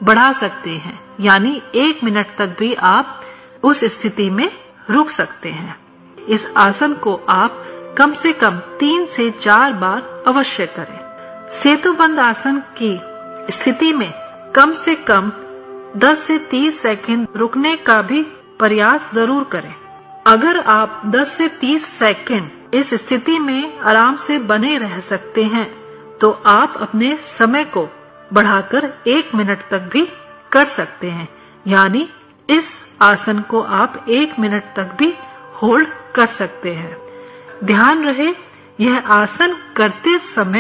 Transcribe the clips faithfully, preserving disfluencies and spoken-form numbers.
बढ़ा सकते हैं, यानी एक मिनट तक भी आप उस स्थिति में रुक सकते हैं। इस आसन को आप कम से कम तीन से चार बार अवश्य करें। सेतुबंद आसन की स्थिति में कम से कम दस से तीस सेकंड रुकने का भी प्रयास जरूर करें। अगर आप दस से तीस सेकंड इस स्थिति में आराम से बने रह सकते हैं तो आप अपने समय को बढ़ाकर एक मिनट तक भी कर सकते हैं, यानी इस आसन को आप एक मिनट तक भी होल्ड कर सकते हैं। ध्यान रहे, यह आसन करते समय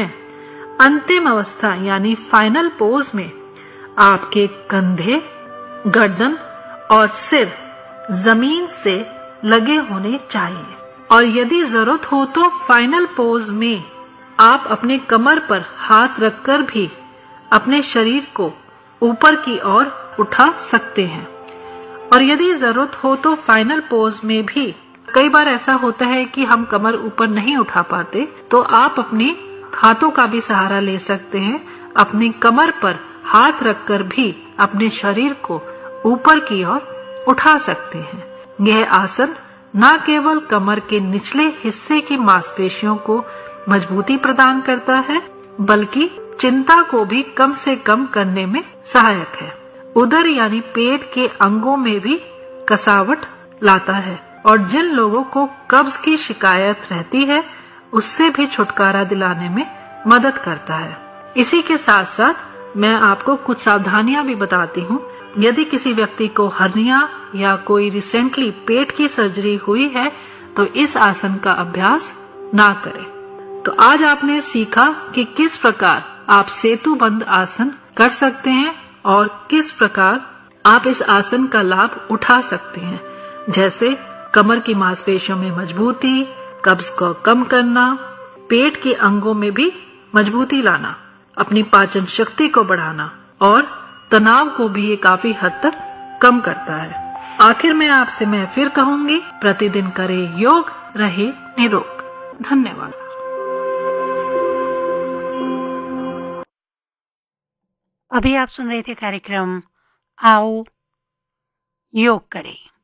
अंतिम अवस्था यानी फाइनल पोज में आपके कंधे, गर्दन और सिर जमीन से लगे होने चाहिए और यदि जरूरत हो तो फाइनल पोज में आप अपने कमर पर हाथ रखकर भी अपने शरीर को ऊपर की ओर उठा सकते हैं। और यदि जरूरत हो तो फाइनल पोज में भी कई बार ऐसा होता है कि हम कमर ऊपर नहीं उठा पाते, तो आप अपने हाथों का भी सहारा ले सकते हैं। अपनी कमर पर हाथ रखकर भी अपने शरीर को ऊपर की ओर उठा सकते हैं। यह आसन न केवल कमर के निचले हिस्से की मांसपेशियों को मजबूती प्रदान करता है, बल्कि चिंता को भी कम से कम करने में सहायक है। उदर यानी पेट के अंगों में भी कसावट लाता है और जिन लोगों को कब्ज की शिकायत रहती है उससे भी छुटकारा दिलाने में मदद करता है। इसी के साथ साथ मैं आपको कुछ सावधानियां भी बताती हूँ। यदि किसी व्यक्ति को हर्निया या कोई रिसेंटली पेट की सर्जरी हुई है तो इस आसन का अभ्यास ना करें। तो आज आपने सीखा कि किस प्रकार आप सेतुबंद आसन कर सकते हैं और किस प्रकार आप इस आसन का लाभ उठा सकते हैं, जैसे कमर की मांसपेशियों में मजबूती, कब्ज को कम करना, पेट के अंगों में भी मजबूती लाना, अपनी पाचन शक्ति को बढ़ाना और तनाव को भी ये काफी हद तक कम करता है। आखिर में आपसे मैं फिर कहूंगी, प्रतिदिन करें योग, रहे निरोग। धन्यवाद। अभी आप सुन रहे थे कार्यक्रम आओ योग करें।